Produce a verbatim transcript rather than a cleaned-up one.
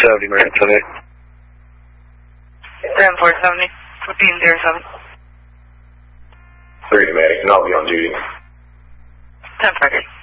seventy minutes, okay? ten four seventy, fifteen zero seven. three to Maddie, and I'll be on duty. ten forty.